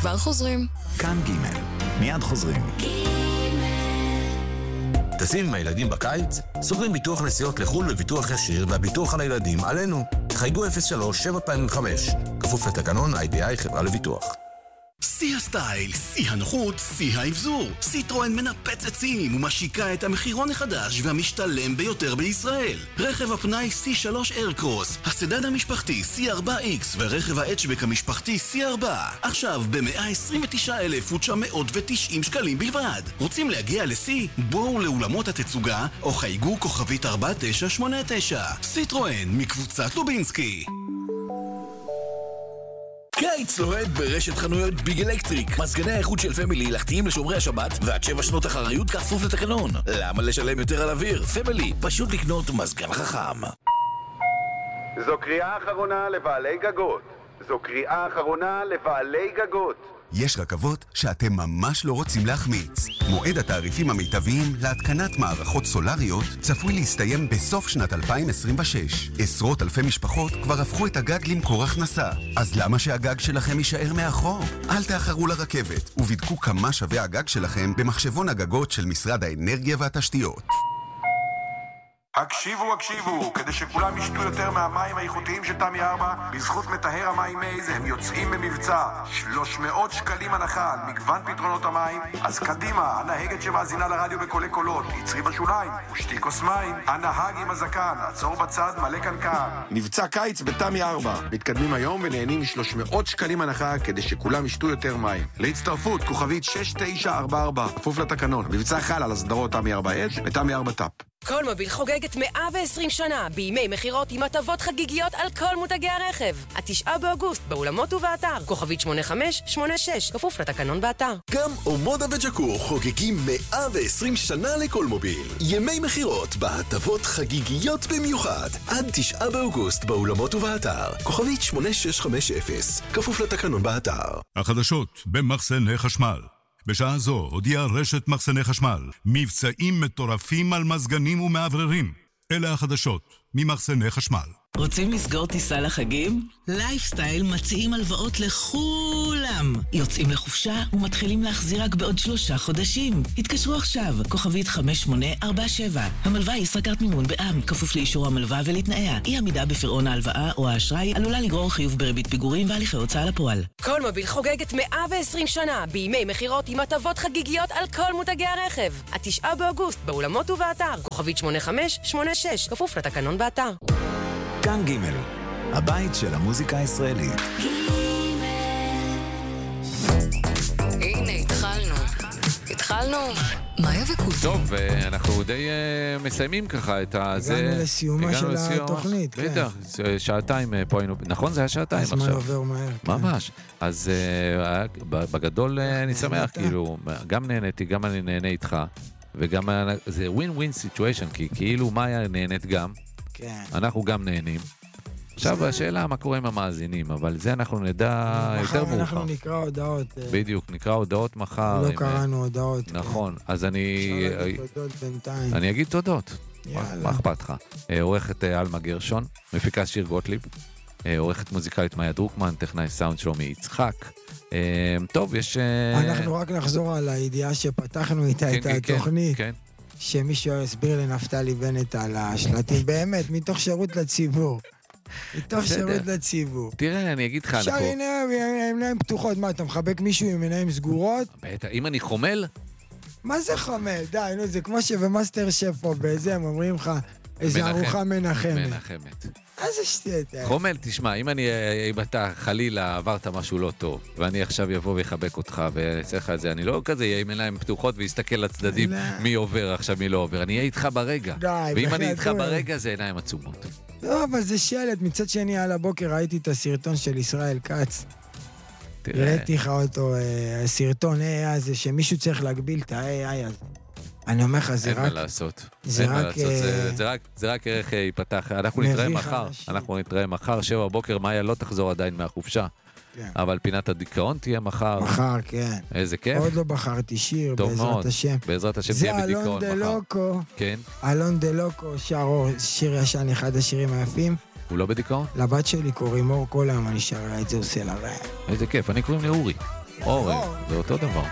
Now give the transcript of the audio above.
כבר חוזרים. כאן ג' מיד חוזרים. טסים עם הילדים בקיץ? סוגרים ביטוח נסיעות לחול בביטוח ישיר והביטוח על הילדים עלינו. חייגו 03-725. כפוף לתקנון IDI חברה לביטוח. שיא הסטייל, שיא הנוחות, שיא האבזור. סיטרואן מנפצת שיאים ומשיקה את המחירון החדש והמשתלם ביותר בישראל. רכב הפנאי C3 איירקרוס, הסדן המשפחתי C4X ורכב ההאצ'בק המשפחתי C4. עכשיו ב-129,990 שקלים בלבד. רוצים להגיע לשיא? בואו לאולמות התצוגה או חייגו כוכבית 4989. סיטרואן מקבוצת לובינסקי. קיץ לוהד ברשת חנויות ביג אלקטריק. מזגני האיכות של פמילי הלכתיים לשומרי השבת ועד 7 שנות אחריות כפוף לתקנון. למה לשלם יותר על אוויר? פמילי, פשוט לקנות מזגן חכם. זו קריאה אחרונה לבעלי גגות. זו קריאה אחרונה לבעלי גגות. יש רכבות שאתם ממש לא רוצים להחמיץ. מועד התעריפים המיטביים להתקנת מערכות סולריות צפוי להסתיים בסוף שנת 2026. עשרות אלפי משפחות כבר הפכו את הגג למקור הכנסה. אז למה שהגג שלכם יישאר מאחור? אל תאחרו לרכבת ובדקו כמה שווה הגג שלכם במחשבון הגגות של משרד האנרגיה והתשתיות. הקשיבו, כדי שכולם ישתו יותר מהמים האיכותיים של תמי 4, בזכות מטהר המים מייז הם יוצאים במבצע 300 שקלים הנחה על מגוון פתרונות המים. אז קדימה, הנהגת שמאזינה לרדיו בקולי קולות, יצרי בשוליים ושתי כוס מים. הנהג עם הזקן, עצור בצד, מלא קנקן. מבצע קיץ בתמי 4, מתקדמים היום ונהנים מ300 שקלים הנחה כדי שכולם ישתו יותר מים. להצטרפות, כוכבית 6944, כפוף לתקנון. מבצע חל על הסדרות תמי 4 אש ותמי 4 טאפ. כל מוביל חוגגת 120 שנה בימי מחירות עם הטבות חגיגיות על כל מותגי הרכב. 9 באוגוסט באולמות ובאתר. כוכבית 8586, כפוף לתקנון באתר. גם אומודה וג'קור חוגגים 120 שנה לכל מוביל. ימי מחירות בהטבות חגיגיות במיוחד. עד 9 באוגוסט באולמות ובאתר. כוכבית 8650, כפוף לתקנון באתר. החדשות במחסני חשמל. בשעה זו הודיעה רשת מחסני חשמל מבצעים מטורפים על מזגנים ומעבררים. אלה החדשות ממחסני חשמל. רוצים לסגור טיסה לחגים? לייפסטייל מציעים הלוואות לכולם. יוצאים לחופשה ומתחילים להחזיר רק בעוד 3 חודשים. התקשרו עכשיו, כוכבית 5847. המלווה ישראכרט מימון בע"מ, כפוף לאישור המלווה ולתנאיה. אי עמידה בפירעון ההלוואה או האשראי עלולה לגרור חיוב בריבית פיגורים והליכי הוצאה לפועל. כל מוביל חוגגת 120 שנה בימי מחירות עם הטבות חגיגיות על כל מותגי הרכב. 9 באוגוסט באולמות ובאתר. כוכבית 8586, כפוף לתקנון באתר. כאן ג' הבית של המוזיקה הישראלית. הנה, התחלנו. מאיה וקוטי. טוב, אנחנו די מסיימים ככה את הזה. הגענו לסיומה של התוכנית. בטח, שעתיים פה היינו, נכון? זה היה שעתיים עכשיו. הזמן עובר מהר. ממש. אז בגדול אני שמח, כאילו, גם נהניתי, גם אני נהנה איתך, וגם זה ווין-ווין סיטואשן, כי כאילו מאיה נהנית גם. כן. אנחנו גם נהנים. עכשיו השאלה מה קורה עם המאזינים, אבל זה אנחנו נדע יותר מאוחר. מחר אנחנו נקרא הודעות. בדיוק, נקרא הודעות מחר. לא קראנו הודעות. נכון, אז אני אגיד תודות. מה אכפת לך? עורכת אלמה גרשון, מפיקה שיר גוטליב, עורכת מוזיקלית מאיה דרוקמן, טכנאי סאונד שלומי יצחק. טוב, יש... אנחנו רק נחזור על הידיעה שפתחנו איתה את התוכנית. כן. שמישהו הסביר לנפתלי בנט על השלטים, באמת, מתוך שירות לציבור. מתוך שירות לציבור. תראה, אני אגיד לך... אפשר עיניים פתוחות, מה, אתה מחבק מישהו עם עיניים סגורות? בטח, אם אני חומל? מה זה חומל? די, נו, זה כמו שבמאסטר שף פה, בזה הם אומרים לך, איזה ארוחה מנחמת. מנחמת. איזה שטויות. חומל, תשמע, אם אתה חלילה עברת משהו לא טוב, ואני עכשיו יבוא ויחבק אותך ויעשה לך את זה, אני לא כזה יהיה עם עיניים פתוחות ויסתכל לצדדים מי עובר עכשיו, מי לא עובר. אני אהיה איתך ברגע. ואם אני איתך ברגע, זה עיניים עצומות. לא, אבל זה שלט. מצד שני, על הבוקר ראיתי את הסרטון של ישראל כץ. ראיתי לך אותו, הסרטון AI הזה, שמישהו צריך להגביל את ה-AI הזה. אני אומר לך, זה רק... אין מה לעשות. זה רק ערך ייפתח. אנחנו נתראה מחר, 7 בבוקר, מאיה לא תחזור עדיין מהחופשה. אבל פינת הדיכאון תהיה מחר. מחר, כן. איזה כיף. עוד לא בחרתי שיר, בעזרת השם. בעזרת השם תהיה בדיכאון מחר. זה אלון דלוקו. כן. אלון דלוקו, שיר ישן, אחד השירים היפים. הוא לא בדיכאון? לבת שלי קוראים אור, כל היום אני שר לה את זה, עושה לה רע. איזה כיף, אני קוראים לאורי. אורן, זה אותו דבר.